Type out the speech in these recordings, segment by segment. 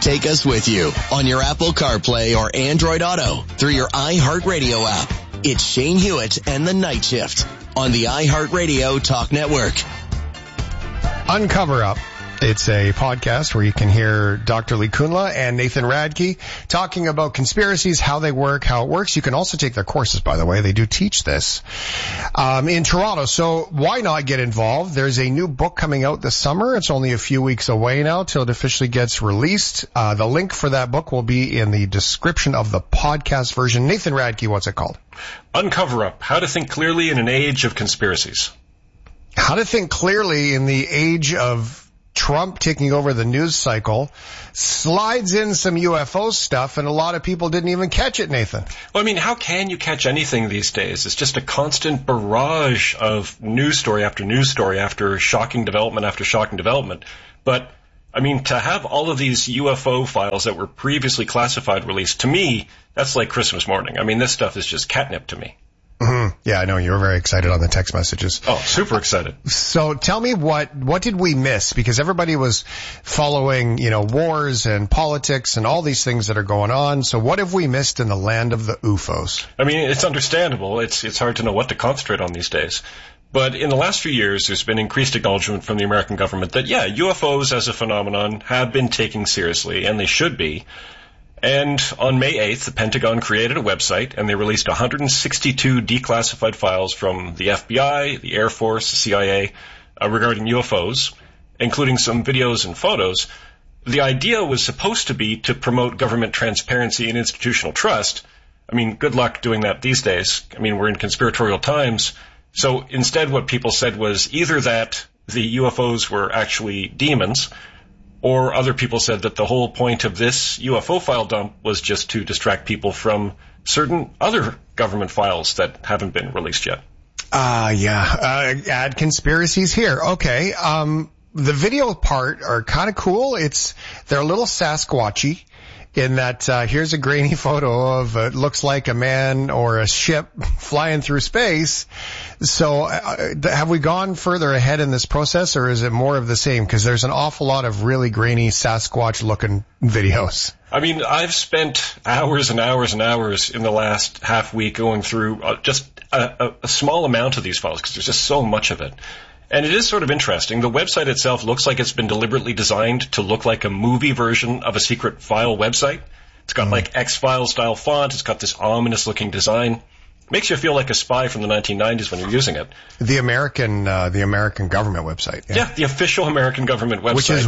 Take us with you on your Apple CarPlay or Android Auto through your iHeartRadio app. It's Shane Hewitt and the Night Shift on the iHeartRadio Talk Network. Uncover Up. It's a podcast where you can hear Dr. Lee Kunla and Nathan Radke talking about conspiracies, how they work, how it works. You can also take their courses, by the way. They do teach this in Toronto. So why not get involved? There's a new book coming out this summer. It's only a few weeks away now till it officially gets released. The link for that book will be in the description of the podcast version. Nathan Radke, what's it called? Uncover Up. How to think clearly in an age of conspiracies. How to think clearly in the age of Trump taking over the news cycle, slides in some UFO stuff, and a lot of people didn't even catch it, Nathan. Well, I mean, how can you catch anything these days? It's just a constant barrage of news story after news story after shocking development after shocking development. But, I mean, to have all of these UFO files that were previously classified released, to me, that's like Christmas morning. I mean, this stuff is just catnip to me. Mm-hmm. Yeah, I know. You were very excited on the text messages. Oh, super excited. So tell me what did we miss? Because everybody was following, wars and politics and all these things that are going on. So what have we missed in the land of the UFOs? I mean, it's understandable. It's hard to know what to concentrate on these days. But in the last few years, there's been increased acknowledgement from the American government that, yeah, UFOs as a phenomenon have been taken seriously, and they should be. And on May 8th, the Pentagon created a website, and they released 162 declassified files from the FBI, the Air Force, the CIA, regarding UFOs, including some videos and photos. The idea was supposed to be to promote government transparency and institutional trust. I mean, good luck doing that these days. I mean, we're in conspiratorial times. So instead what people said was either that the UFOs were actually demons, or other people said that the whole point of this UFO file dump was just to distract people from certain other government files that haven't been released yet. Add conspiracies here. Okay. The video part are kind of cool. They're a little Sasquatchy in that, here's a grainy photo of, it looks like a man or a ship flying through space. So, have we gone further ahead in this process, or is it more of the same? Because there's an awful lot of really grainy Sasquatch-looking videos. I mean, I've spent hours and hours and hours in the last half week going through just a small amount of these files, because there's just so much of it. And it is sort of interesting. The website itself looks like it's been deliberately designed to look like a movie version of a secret file website. It's got like X-Files style font. It's got this ominous looking design. Makes you feel like a spy from the 1990s when you're using it. The American government website. Yeah, the official American government website. Which is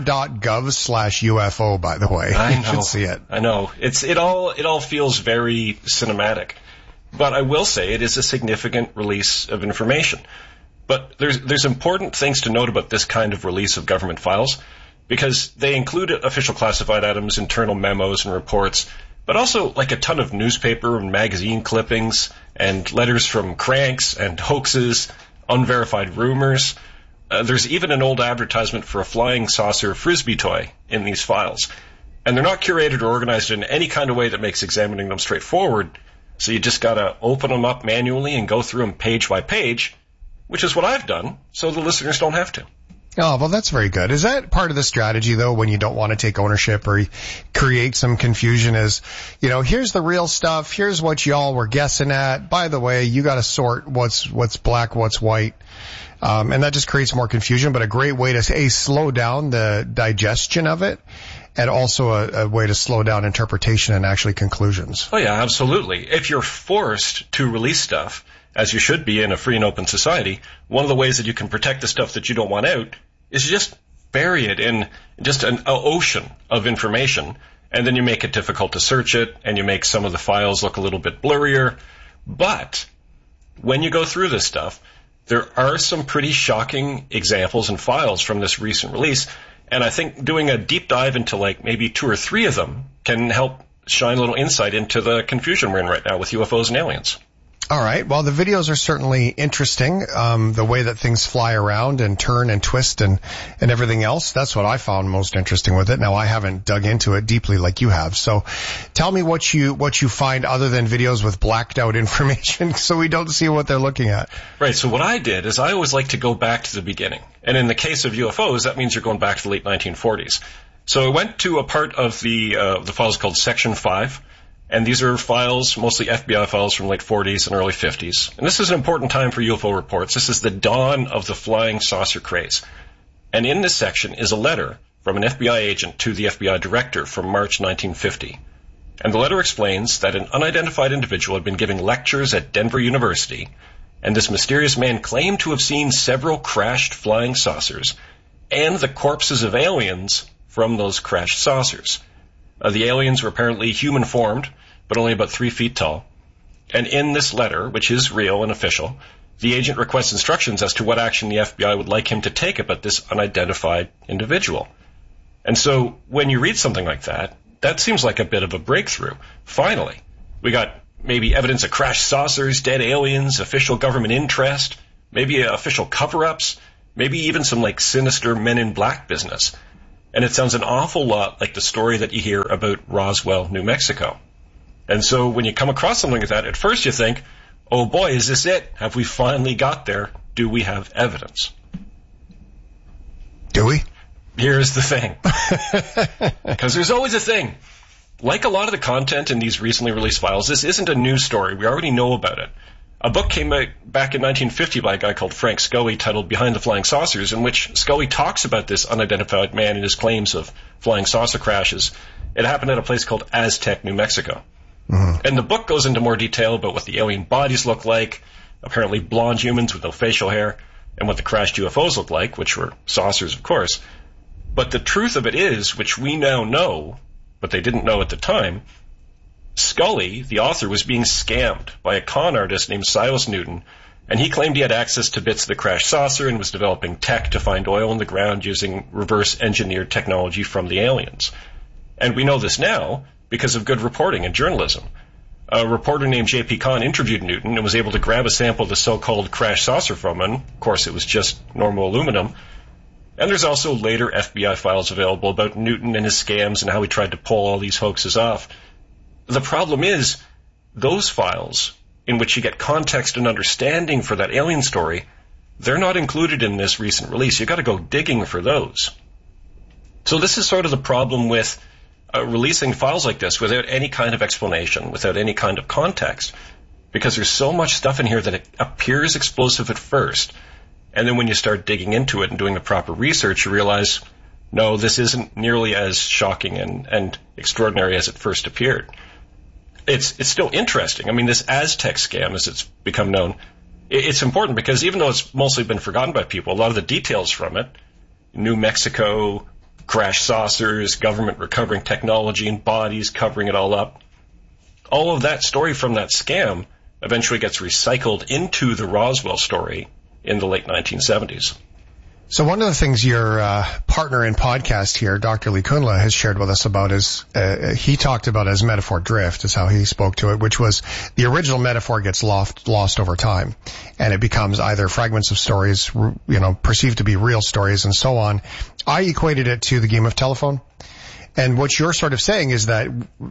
war.gov/UFO, by the way. I know. You should see it. I know. It all feels very cinematic. But I will say it is a significant release of information. But there's important things to note about this kind of release of government files, because they include official classified items, internal memos and reports, but also like a ton of newspaper and magazine clippings and letters from cranks and hoaxes, unverified rumors. There's even an old advertisement for a flying saucer Frisbee toy in these files. And they're not curated or organized in any kind of way that makes examining them straightforward, so you just gotta open them up manually and go through them page by page, which is what I've done, so the listeners don't have to. Oh, well, that's very good. Is that part of the strategy, though, when you don't want to take ownership or create some confusion is, here's the real stuff, here's what y'all were guessing at. By the way, you got to sort what's black, what's white. And that just creates more confusion, but a great way to, slow down the digestion of it, and also a way to slow down interpretation and actually conclusions. Oh, yeah, absolutely. If you're forced to release stuff, as you should be in a free and open society, one of the ways that you can protect the stuff that you don't want out is to just bury it in just an ocean of information, and then you make it difficult to search it, and you make some of the files look a little bit blurrier. But when you go through this stuff, there are some pretty shocking examples and files from this recent release, and I think doing a deep dive into maybe 2 or 3 of them can help shine a little insight into the confusion we're in right now with UFOs and aliens. All right. Well, the videos are certainly interesting. The way that things fly around and turn and twist and everything else. That's what I found most interesting with it. Now, I haven't dug into it deeply like you have. So tell me what you find other than videos with blacked out information so we don't see what they're looking at. Right. So what I did is I always like to go back to the beginning. And in the case of UFOs, that means you're going back to the late 1940s. So I went to a part of the files called Section 5, and these are files, mostly FBI files from late 40s and early 50s. And this is an important time for UFO reports. This is the dawn of the flying saucer craze. And in this section is a letter from an FBI agent to the FBI director from March 1950. And the letter explains that an unidentified individual had been giving lectures at Denver University, and this mysterious man claimed to have seen several crashed flying saucers and the corpses of aliens from those crashed saucers. The aliens were apparently human-formed, but only about 3 feet tall. And in this letter, which is real and official, the agent requests instructions as to what action the FBI would like him to take about this unidentified individual. And so when you read something like that, that seems like a bit of a breakthrough. Finally, we got maybe evidence of crashed saucers, dead aliens, official government interest, maybe official cover-ups, maybe even some like sinister Men in Black business. And it sounds an awful lot like the story that you hear about Roswell, New Mexico. And so when you come across something like that, at first you think, oh boy, is this it? Have we finally got there? Do we have evidence? Do we? Here's the thing. Because there's always a thing. Like a lot of the content in these recently released files, this isn't a news story. We already know about it. A book came out back in 1950 by a guy called Frank Scully titled Behind the Flying Saucers, in which Scully talks about this unidentified man and his claims of flying saucer crashes. It happened at a place called Aztec, New Mexico. Mm-hmm. And the book goes into more detail about what the alien bodies look like, apparently blonde humans with no facial hair, and what the crashed UFOs look like, which were saucers, of course. But the truth of it is, which we now know, but they didn't know at the time, Scully, the author, was being scammed by a con artist named Silas Newton, and he claimed he had access to bits of the crashed saucer and was developing tech to find oil in the ground using reverse-engineered technology from the aliens. And we know this now because of good reporting and journalism. A reporter named J.P. Kahn interviewed Newton and was able to grab a sample of the so-called crashed saucer from him. Of course, it was just normal aluminum. And there's also later FBI files available about Newton and his scams and how he tried to pull all these hoaxes off. The problem is, those files, in which you get context and understanding for that alien story, they're not included in this recent release. You've got to go digging for those. So this is sort of the problem with releasing files like this without any kind of explanation, without any kind of context, because there's so much stuff in here that it appears explosive at first, and then when you start digging into it and doing the proper research, you realize, no, this isn't nearly as shocking and extraordinary as it first appeared. It's still interesting. I mean, this Aztec scam, as it's become known, it's important because even though it's mostly been forgotten by people, a lot of the details from it, New Mexico, crashed saucers, government recovering technology and bodies, covering it all up, all of that story from that scam eventually gets recycled into the Roswell story in the late 1970s. So one of the things your partner in podcast here, Dr. Lee Kunla, has shared with us about is he talked about as metaphor drift, is how he spoke to it, which was the original metaphor gets lost over time, and it becomes either fragments of stories, perceived to be real stories, and so on. I equated it to the game of telephone. And what you're sort of saying is that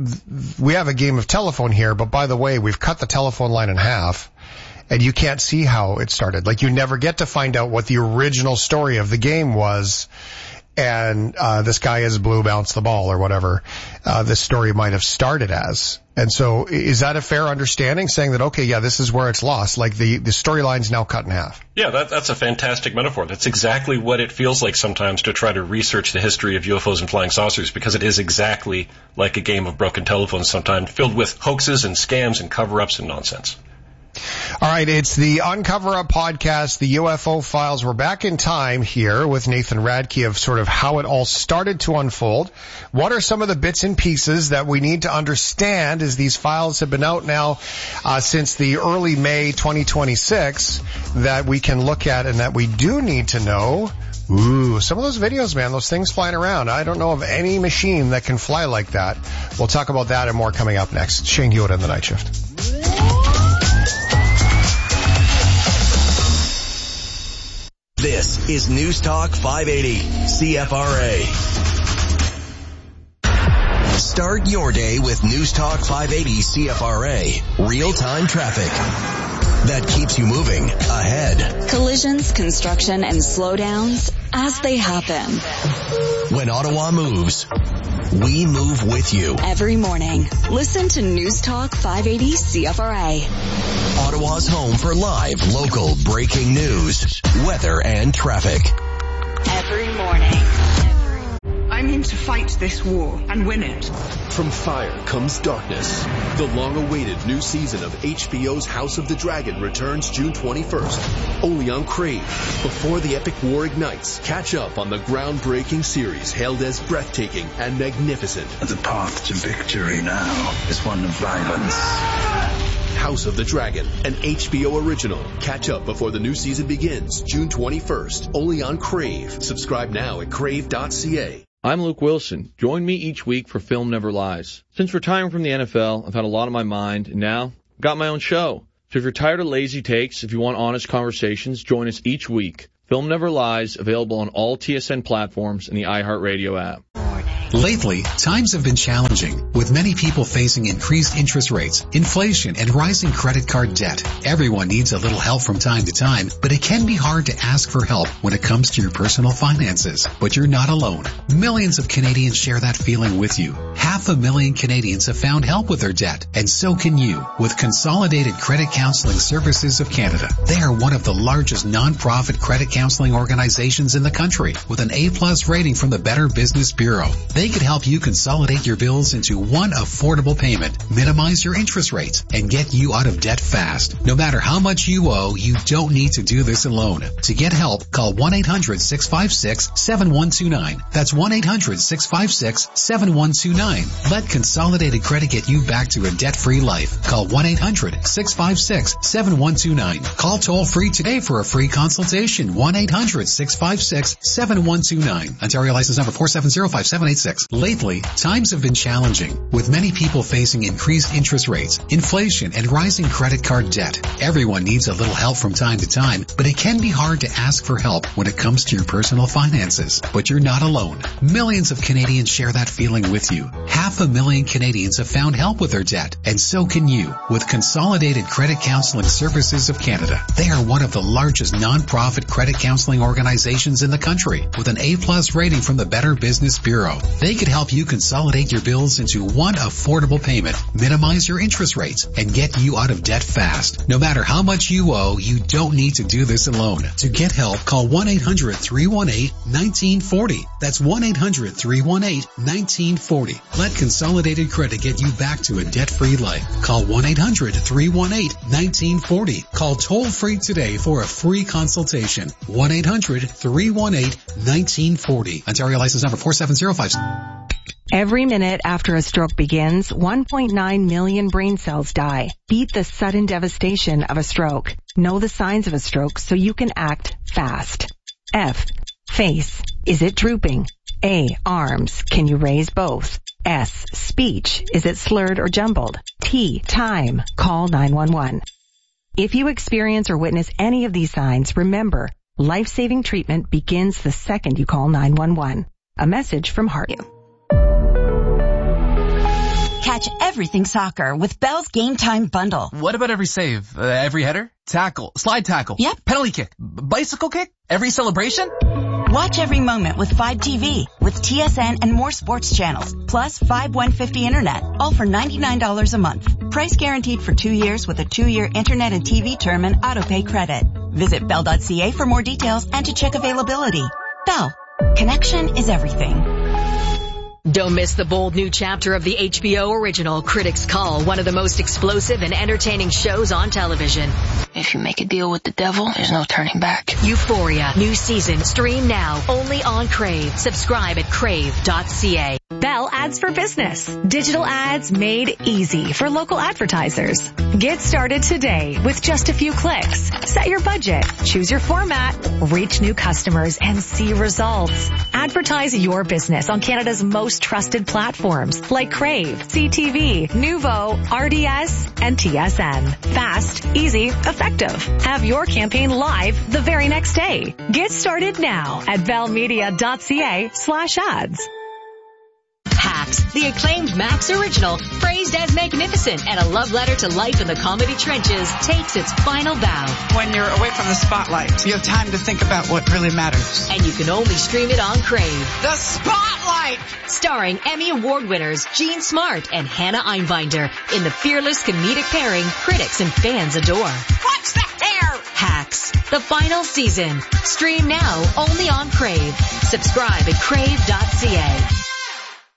we have a game of telephone here, but by the way, we've cut the telephone line in half. And you can't see how it started. Like, you never get to find out what the original story of the game was, and this guy is blue, bounce the ball, or whatever this story might have started as. And so is that a fair understanding, saying that, okay, yeah, this is where it's lost, like the storyline's now cut in half? Yeah, that's a fantastic metaphor. That's exactly what it feels like sometimes to try to research the history of UFOs and flying saucers, because it is exactly like a game of broken telephones sometimes, filled with hoaxes and scams and cover-ups and nonsense. All right, it's the Uncover Up podcast, the UFO files. We're back in time here with Nathan Radke of sort of how it all started to unfold. What are some of the bits and pieces that we need to understand, as these files have been out now since the early May 2026, that we can look at and that we do need to know? Ooh, some of those videos, man, those things flying around. I don't know of any machine that can fly like that. We'll talk about that and more coming up next. Shane Hewitt in the Night Shift. This is News Talk 580, CFRA. Start your day with News Talk 580 CFRA. Real-time traffic. that keeps you moving ahead. Collisions, construction, and slowdowns as they happen. When Ottawa moves, we move with you. Every morning, listen to News Talk 580 CFRA. Ottawa's home for live, local, breaking news, weather, and traffic. Every morning. I mean to fight this war and win it. From fire comes darkness. The long-awaited new season of HBO's House of the Dragon returns June 21st, only on Crave. Before the epic war ignites, catch up on the groundbreaking series hailed as breathtaking and magnificent. The path to victory now is one of violence. House of the Dragon, an HBO original. Catch up before the new season begins, June 21st, only on Crave. Subscribe now at crave.ca. I'm Luke Wilson. Join me each week for Film Never Lies. Since retiring from the NFL, I've had a lot on my mind, and now I've got my own show. So if you're tired of lazy takes, if you want honest conversations, join us each week. Film Never Lies, available on all TSN platforms and the iHeartRadio app. Lately, times have been challenging, with many people facing increased interest rates, inflation, and rising credit card debt. Everyone needs a little help from time to time, but it can be hard to ask for help when it comes to your personal finances. But you're not alone. Millions of Canadians share that feeling with you. 500,000 Canadians have found help with their debt, and so can you, with Consolidated Credit Counseling Services of Canada. They are one of the largest non-profit credit counseling organizations in the country, with an A+ rating from the Better Business Bureau. They could help you consolidate your bills into one affordable payment, minimize your interest rates, and get you out of debt fast. No matter how much you owe, you don't need to do this alone. To get help, call 1-800-656-7129. That's 1-800-656-7129. Let Consolidated Credit get you back to a debt-free life. Call 1-800-656-7129. Call toll-free today for a free consultation. 1-800-656-7129. Ontario license number 4705786. Lately, times have been challenging, with many people facing increased interest rates, inflation, and rising credit card debt. Everyone needs a little help from time to time, but it can be hard to ask for help when it comes to your personal finances. But you're not alone. Millions of Canadians share that feeling with you. 500,000 Canadians have found help with their debt, and so can you, with Consolidated Credit Counseling Services of Canada. They are one of the largest non-profit credit counseling organizations in the country, with an A+ rating from the Better Business Bureau. They could help you consolidate your bills into one affordable payment, minimize your interest rates, and get you out of debt fast. No matter how much you owe, you don't need to do this alone. To get help, call 1-800-318-1940. That's 1-800-318-1940. Let Consolidated Credit get you back to a debt-free life. Call 1-800-318-1940. Call toll-free today for a free consultation. 1-800-318-1940. Ontario license number 47056. Every minute after a stroke begins, 1.9 million brain cells die. Beat the sudden devastation of a stroke. Know the signs of a stroke so you can act fast. F. Face. Is it drooping? A. Arms. Can you raise both? S. Speech. Is it slurred or jumbled? T. Time. Call 911. If you experience or witness any of these signs, remember, life-saving treatment begins the second you call 911. A message from Heart. Catch everything soccer with Bell's Game Time Bundle. What about every save? Every header? Tackle? Slide tackle? Yep. Penalty kick? Bicycle kick? Every celebration? Watch every moment with 5TV, with TSN and more sports channels, plus 5150 internet, all for $99 a month. Price guaranteed for 2 years with a 2-year internet and TV term and auto-pay credit. Visit bell.ca for more details and to check availability. Bell. Connection is everything. Don't miss the bold new chapter of the HBO original Critics Call, one of the most explosive and entertaining shows on television. If you make a deal with the devil, there's no turning back. Euphoria, new season, stream now, only on Crave. Subscribe at crave.ca. Bell Ads for Business. Digital ads made easy for local advertisers. Get started today with just a few clicks. Set your budget, choose your format, reach new customers, and see results. Advertise your business on Canada's most trusted platforms like Crave, CTV, Nuvo, RDS, and TSN. Fast, easy, effective. Have your campaign live the very next day. Get started now at bellmedia.ca/ads. Hacks, the acclaimed Max original, praised as magnificent and a love letter to life in the comedy trenches, takes its final bow. When you're away from the spotlight, you have time to think about what really matters. And you can only stream it on Crave. The Spotlight! Starring Emmy Award winners Jean Smart and Hannah Einbinder in the fearless comedic pairing critics and fans adore. What's the hair? Hacks, the final season. Stream now only on Crave. Subscribe at crave.ca.